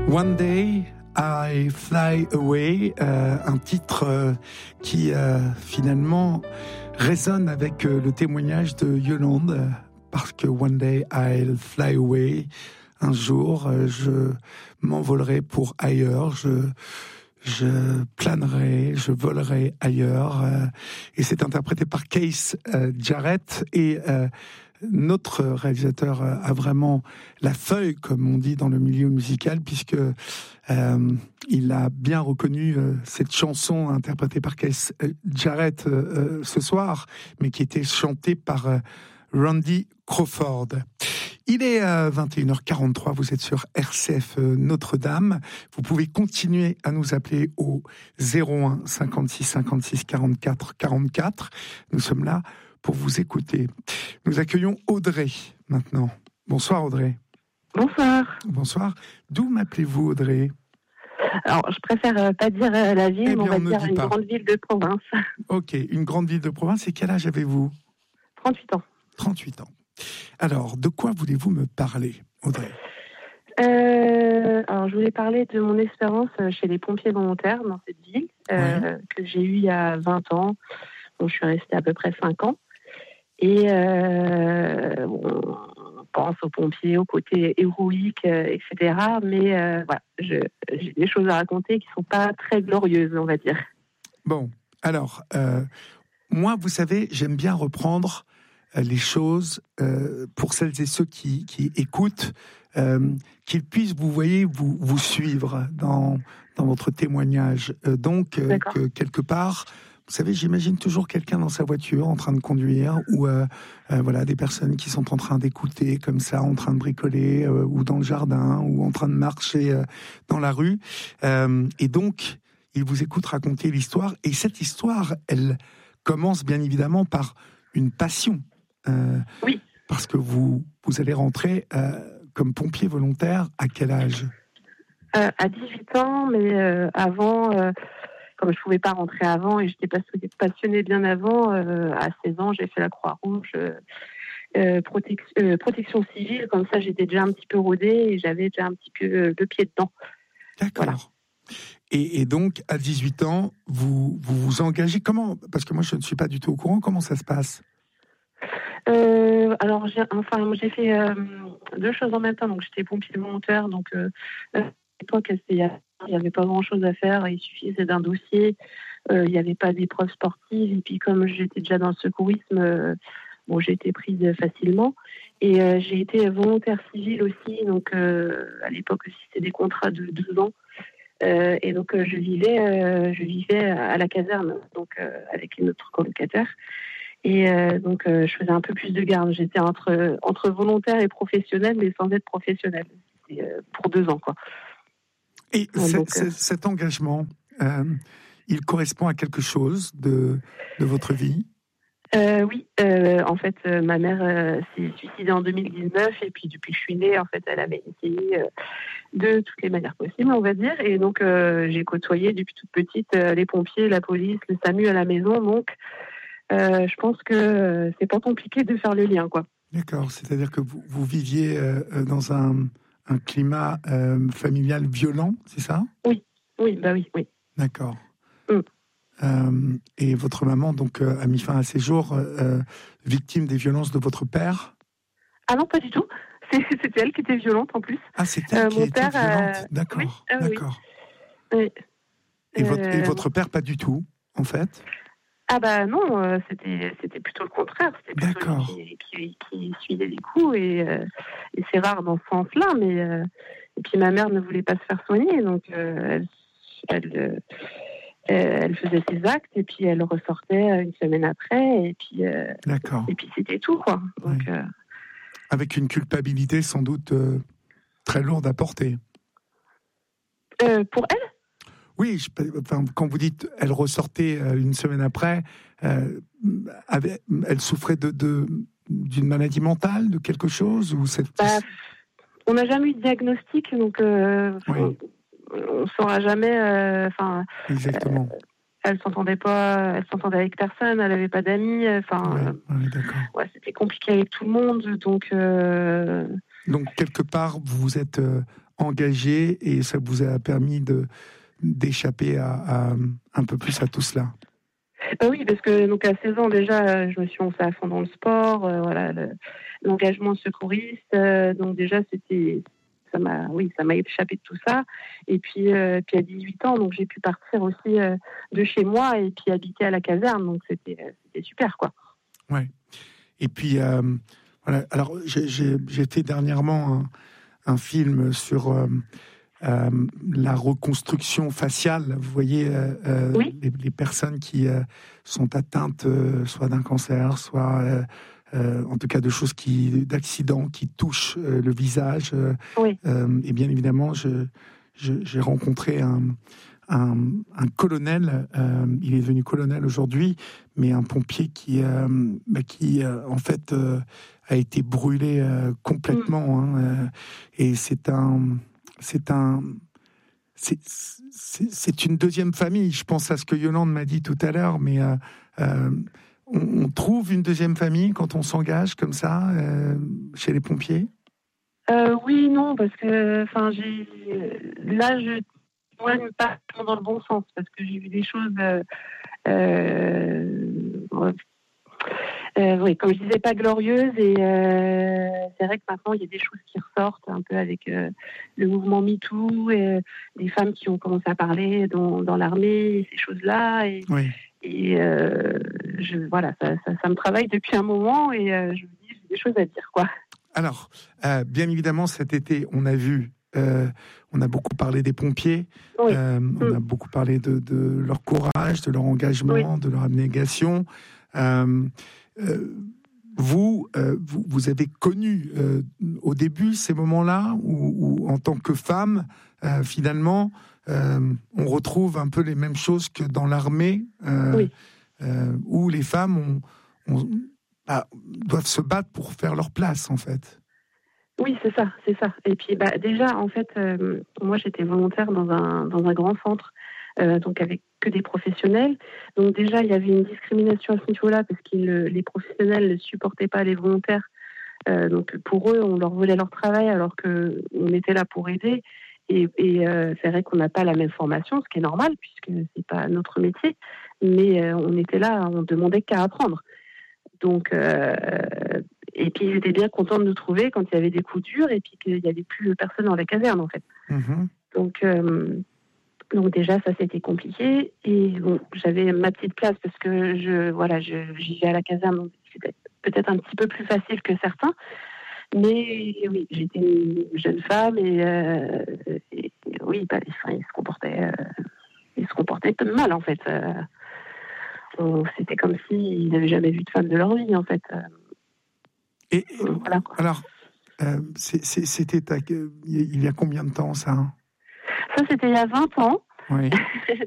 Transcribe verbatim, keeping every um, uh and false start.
One Day I Fly Away, euh, un titre euh, qui euh, finalement résonne avec euh, le témoignage de Yolande, euh, parce que One Day I'll Fly Away, un jour euh, je m'envolerai pour ailleurs, je je planerai, je volerai ailleurs, euh, et c'est interprété par Keith euh, Jarrett, et euh, notre réalisateur a vraiment la feuille, comme on dit dans le milieu musical, puisque euh, il a bien reconnu euh, cette chanson interprétée par Keith Jarrett euh, ce soir, mais qui était chantée par euh, Randy Crawford. Il est euh, vingt et une heures quarante-trois, vous êtes sur R C F euh, Notre-Dame. Vous pouvez continuer à nous appeler au zéro un cinquante-six cinquante-six quarante-quatre quarante-quatre. Nous sommes là pour vous écouter. Nous accueillons Audrey maintenant. Bonsoir Audrey. Bonsoir. Bonsoir. D'où m'appelez-vous Audrey ? Alors, je préfère euh, pas dire euh, la ville, Eh mais bien, on va on ne dire dit une pas. grande ville de province. Ok, une grande ville de province. Et quel âge avez-vous ? trente-huit ans. trente-huit ans. Alors, de quoi voulez-vous me parler, Audrey ? euh, Alors, je voulais parler de mon expérience chez les pompiers volontaires dans cette ville, euh, Oui. que j'ai eue il y a vingt ans. Donc, je suis restée à peu près cinq ans. Et euh, on pense aux pompiers, au côté héroïque, euh, et cetera. Mais euh, voilà, je, j'ai des choses à raconter qui ne sont pas très glorieuses, on va dire. Bon, alors, euh, moi, vous savez, j'aime bien reprendre euh, les choses euh, pour celles et ceux qui, qui écoutent, euh, qu'ils puissent, vous voyez, vous, vous suivre dans, dans votre témoignage. Euh, donc, euh, que quelque part... Vous savez, j'imagine toujours quelqu'un dans sa voiture en train de conduire, ou euh, euh, voilà, des personnes qui sont en train d'écouter comme ça, en train de bricoler, euh, ou dans le jardin, ou en train de marcher euh, dans la rue. Euh, et donc, ils vous écoutent raconter l'histoire. Et cette histoire, elle commence bien évidemment par une passion. Euh, oui. Parce que vous, vous allez rentrer euh, comme pompier volontaire à quel âge ? euh, À dix-huit ans, mais euh, avant... Euh... Comme je ne pouvais pas rentrer avant et j'étais passionnée bien avant, euh, à seize ans, j'ai fait la Croix-Rouge, euh, euh, protec- euh, protection civile. Comme ça, j'étais déjà un petit peu rodée et j'avais déjà un petit peu euh, le pied dedans. D'accord. Voilà. Et, et donc, à dix-huit ans, vous, vous vous engagez comment ? Parce que moi, je ne suis pas du tout au courant. Comment ça se passe ? euh, Alors, j'ai, enfin, j'ai fait euh, deux choses en même temps. Donc, j'étais pompier volontaire. Donc, euh, à l'époque, c'était... Il n'y avait pas grand-chose à faire, il suffisait d'un dossier, euh, il n'y avait pas d'épreuve sportive, et puis comme j'étais déjà dans le secourisme, euh, bon, j'ai été prise facilement, et euh, j'ai été volontaire civile aussi, donc euh, à l'époque aussi c'était des contrats de deux ans, euh, et donc euh, je vivais euh, je vivais à la caserne, donc euh, avec une autre colocataire, et euh, donc euh, je faisais un peu plus de garde, j'étais entre, entre volontaire et professionnelle, mais sans être professionnelle, c'était, euh, pour deux ans, quoi. Et ouais, donc, c- euh... cet engagement, euh, il correspond à quelque chose de, de votre vie ? euh, Oui, euh, en fait, euh, ma mère euh, s'est suicidée en deux mille dix-neuf et puis depuis que je suis née, en fait, elle avait essayé euh, de toutes les manières possibles, on va dire. Et donc, euh, j'ai côtoyé depuis toute petite euh, les pompiers, la police, le SAMU à la maison. Donc, euh, je pense que euh, c'est pas compliqué de faire le lien, quoi. D'accord, c'est-à-dire que vous, vous viviez euh, dans un... un climat euh, familial violent, c'est ça ? Oui, oui, bah oui, oui. D'accord. Mm. Euh, et votre maman donc euh, a mis fin à ses jours, euh, victime des violences de votre père ? Ah non, pas du tout. C'est, c'était elle qui était violente en plus. Ah, c'est elle euh, qui mon était père, violente. euh... D'accord, oui, ah, d'accord. Oui. Et, Euh... votre, et votre père, pas du tout, en fait ? Ah bah non, euh, c'était c'était plutôt le contraire. C'était plutôt D'accord. lui qui, qui, qui suivait les coups et, euh, et c'est rare dans ce sens-là. Mais euh, et puis ma mère ne voulait pas se faire soigner, donc euh, elle, elle, elle faisait ses actes et puis elle ressortait une semaine après et puis euh, D'accord. et puis c'était tout, quoi. Donc, oui. euh... Avec une culpabilité sans doute euh, très lourde à porter. Euh, pour elle ? Oui, je, enfin, quand vous dites elle ressortait euh, une semaine après, euh, avait, elle souffrait de, de, d'une maladie mentale, de quelque chose ou cette... bah, on n'a jamais eu de diagnostic, donc euh, oui. on ne saura jamais. Enfin, euh, exactement. Euh, elle s'entendait pas, elle s'entendait avec personne, elle avait pas d'amis. Enfin, oui, oui, d'accord. Ouais, c'était compliqué avec tout le monde, donc. Euh... Donc quelque part, vous vous êtes euh, engagé et ça vous a permis de, d'échapper à, à un peu plus à tout cela. Bah oui, parce que donc à seize ans déjà, je me suis lancée à fond dans le sport, euh, voilà, le, l'engagement secouriste. Euh, donc déjà, c'était, ça m'a, oui, ça m'a échappé de tout ça. Et puis, euh, puis à dix-huit ans, donc j'ai pu partir aussi euh, de chez moi et puis habiter à la caserne. Donc c'était, c'était super, quoi. Ouais. Et puis euh, voilà. Alors j'ai, j'ai, j'ai fait dernièrement un, un film sur euh, Euh, la reconstruction faciale, vous voyez, euh, euh, oui. les, les personnes qui euh, sont atteintes euh, soit d'un cancer, soit euh, euh, en tout cas de choses qui, d'accidents qui touchent euh, le visage. Euh, oui. euh, et bien évidemment, je, je, j'ai rencontré un, un, un colonel, euh, il est devenu colonel aujourd'hui, mais un pompier qui, euh, bah, qui euh, en fait, euh, a été brûlé euh, complètement. Mm. Hein, euh, et c'est un... C'est un, c'est, c'est, c'est une deuxième famille. Je pense à ce que Yolande m'a dit tout à l'heure, mais euh, euh, on, on trouve une deuxième famille quand on s'engage comme ça euh, chez les pompiers. Euh, oui, non, parce que, enfin, j'ai là, je moi, je pas dans le bon sens parce que j'ai vu des choses. Euh, euh, Euh, oui, comme je disais, pas glorieuse. Et euh, c'est vrai que maintenant, il y a des choses qui ressortent un peu avec euh, le mouvement MeToo, et euh, des femmes qui ont commencé à parler dans, dans l'armée, ces choses-là. Et, oui. et euh, je, voilà, ça, ça, ça me travaille depuis un moment et euh, je me dis, j'ai des choses à dire, quoi. Alors, euh, bien évidemment, cet été, on a vu, euh, on a beaucoup parlé des pompiers, oui. euh, on mmh. a beaucoup parlé de, de leur courage, de leur engagement, oui. de leur abnégation. Euh, Euh, vous, euh, vous, vous avez connu euh, au début ces moments-là où, où en tant que femme, euh, finalement, euh, on retrouve un peu les mêmes choses que dans l'armée, euh, oui. euh, où les femmes ont, ont, bah, doivent se battre pour faire leur place, en fait. Oui, c'est ça, c'est ça. Et puis, bah, déjà, en fait, euh, moi, j'étais volontaire dans un, dans un grand centre, euh, donc avec que des professionnels. Donc déjà, il y avait une discrimination à ce niveau-là parce que les professionnels ne supportaient pas les volontaires. Euh, donc pour eux, on leur volait leur travail alors qu'on était là pour aider. Et, et euh, c'est vrai qu'on n'a pas la même formation, ce qui est normal puisque c'est pas notre métier. Mais euh, on était là, on demandait qu'à apprendre. Donc, euh, et puis ils étaient bien contents de nous trouver quand il y avait des coups durs et puis qu'il n'y avait plus personne dans la caserne en fait. Mmh. Donc euh, Donc déjà, ça, c'était compliqué. Et bon, j'avais ma petite place parce que je, voilà, je, j'y vais à la caserne, donc c'était peut-être un petit peu plus facile que certains. Mais oui, j'étais une jeune femme et, euh, et, et oui, bah, enfin, ils se comportaient, euh, ils se comportaient mal en fait. Euh, on, c'était comme s'ils n'avaient jamais vu de femme de leur vie en fait. Et, et voilà, quoi. Alors, euh, c'est, c'est, c'était à, il y a combien de temps ça ? Ça, c'était il y a vingt ans. Oui.